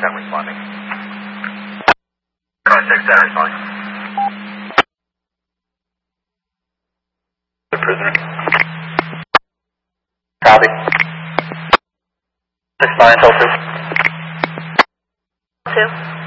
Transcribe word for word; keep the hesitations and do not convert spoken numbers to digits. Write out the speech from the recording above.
ten responding. Contact ten responding. The prisoner. Copy. Six nine, Tulsa. Two.